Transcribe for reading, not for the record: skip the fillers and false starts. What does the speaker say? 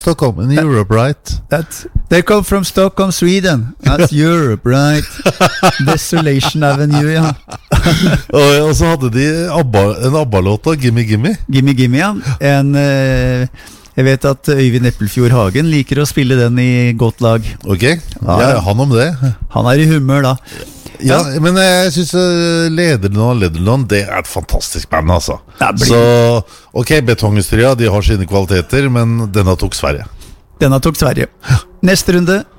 Stockholm, in Europe, right? They come from Stockholm, Sweden. That's Europe, right? Desolation Avenue, ja. Og så hadde de en ABBA-låt da, Gimme Gimme. Gimme Gimme, ja. Jeg vet at Øyvind Eppelfjord Hagen liker å spille den i godt lag. Ok, ja, han om det. Han i humør da. Ja, men jeg synes Lederland, det et fantastisk band, altså. Så, ok, Betongestria, de har sine kvaliteter, men denne tok Sverige. Neste runde,